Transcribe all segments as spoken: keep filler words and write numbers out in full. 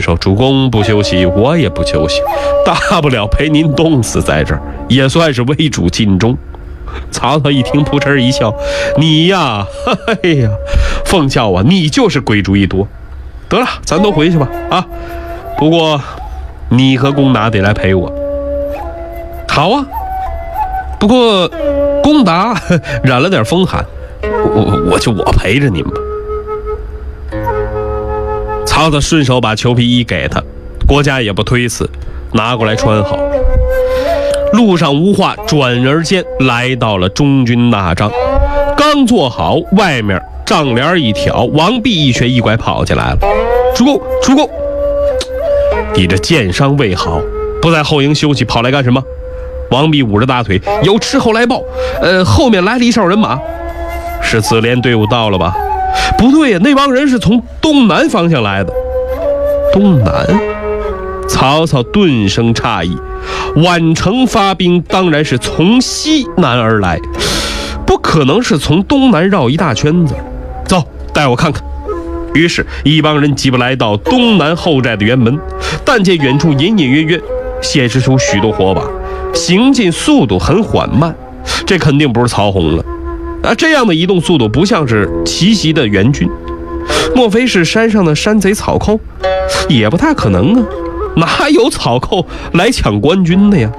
手，主公不休息，我也不休息，大不了陪您冻死在这儿，也算是为主尽忠。曹操一听，扑哧一笑：“你呀，哎呀，奉孝啊，你就是鬼主意多。得了，咱都回去吧啊！不过你和公达得来陪我。”“好啊，不过公达染了点风寒，我我就我陪着您吧。”曹操顺手把裘皮衣给他，郭嘉也不推辞，拿过来穿好。路上无话，转而间来到了中军大帐，刚坐好，外面帐帘一挑，王弼一瘸一拐跑进来了。“主公，主公，你这箭伤未好，不在后营休息，跑来干什么？”王弼捂着大腿：“有斥候来报，呃，后面来了一哨人马。”“是子连队伍到了吧？”“不对呀，那帮人是从东南方向来的。”“东南？”曹操顿生诧异，宛城发兵当然是从西南而来，不可能是从东南绕一大圈子。走，带我看看。于是，一帮人急步来到东南后寨的辕门，但见远处隐隐约约显示出许多火把，行进速度很缓慢，这肯定不是曹洪了。啊，这样的移动速度不像是奇袭的援军，莫非是山上的山贼草寇？也不太可能啊，哪有草寇来抢官军的呀？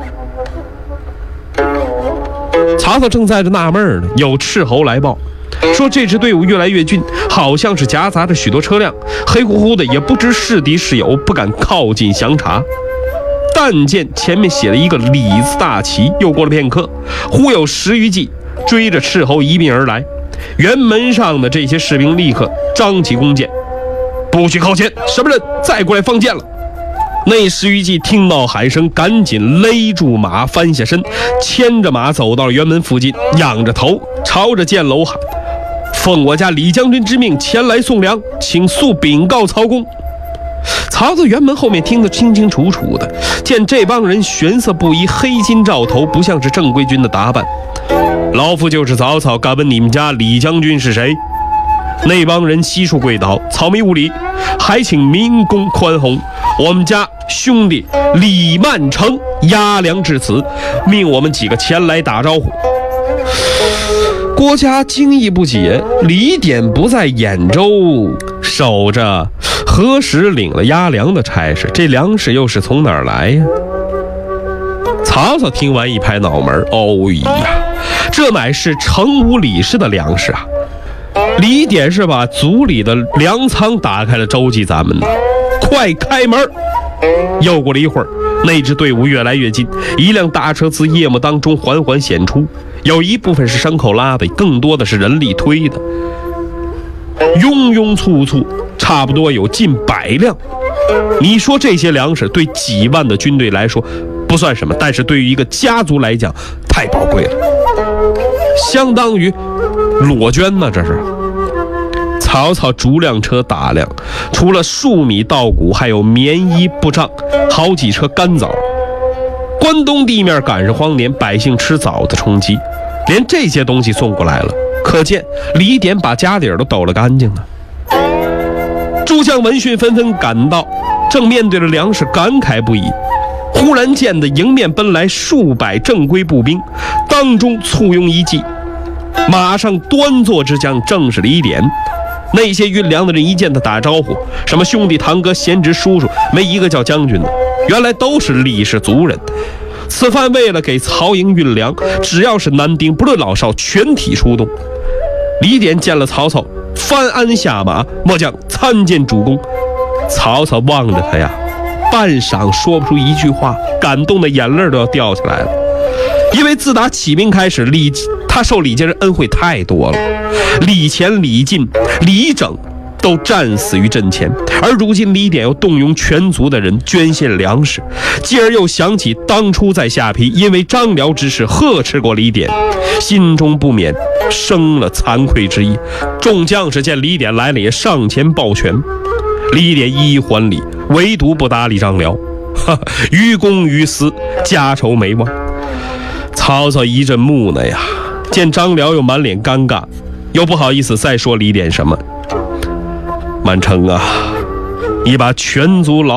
曹操正在这纳闷呢，有斥候来报，说这支队伍越来越近，好像是夹杂着许多车辆，黑乎乎的，也不知是敌是友，不敢靠近详查。但见前面写了一个李字大旗，又过了片刻，忽有十余骑追着斥候一并而来。辕门上的这些士兵立刻张起弓箭：“不许靠前！什么人？再过来放箭了！”那十余骑听到喊声，赶紧勒住马，翻下身，牵着马走到了辕门附近，仰着头朝着箭楼喊：“奉我家李将军之命前来送粮，请速禀告曹公。”曹操辕门后面听得清清楚楚的，见这帮人玄色不一，黑金罩头，不像是正规军的打扮。“老夫就是曹操，敢问你们家李将军是谁？”那帮人悉数跪倒：“草民无礼，还请民公宽宏。我们家兄弟李曼成押粮至此，命我们几个前来打招呼。”郭嘉惊异不解，李典不在兖州守着，何时领了押粮的差事？这粮食又是从哪儿来呀？曹操听完一拍脑门：“哦呀，这乃是成武李氏的粮食啊！李典是把族里的粮仓打开了，周济咱们的，快开门！”又过了一会儿，那支队伍越来越近，一辆大车自夜幕当中缓缓显出，有一部分是牲口拉的，更多的是人力推的，庸庸簇簇，差不多有近百辆。你说这些粮食对几万的军队来说不算什么，但是对于一个家族来讲太宝贵了，相当于裸捐呢，这是。曹操逐辆车打量，除了粟米稻谷，还有棉衣布帐，好几车干枣。关东地面赶上荒年，百姓吃枣子充饥，连这些东西送过来了，可见李典把家底儿都抖了干净了。诸将闻讯纷纷赶到，正面对着粮食感慨不已，忽然见得迎面奔来数百正规步兵，当中簇拥一骑，马上端坐之将正是李典。那些运粮的人一见他打招呼，什么兄弟堂哥贤侄叔叔，没一个叫将军的，原来都是李氏族人。此番为了给曹营运粮，只要是男丁不论老少，全体出动。李典见了曹操，翻鞍下马：“末将参见主公。”曹操望着他呀，半晌说不出一句话，感动的眼泪都要掉下来了。因为自打起兵开始，李他受李家人恩惠太多了，李乾、李进、李整都战死于阵前，而如今李典又动用全族的人捐献粮食，继而又想起当初在下邳因为张辽之事呵斥过李典，心中不免生了惭愧之意。众将士见李典来了，也上前抱拳。李典一一还礼，唯独不搭理张辽，哈，于公于私，家仇没忘。曹操一阵木讷呀，见张辽又满脸尴尬，又不好意思再说李典什么。满城啊，你把全族老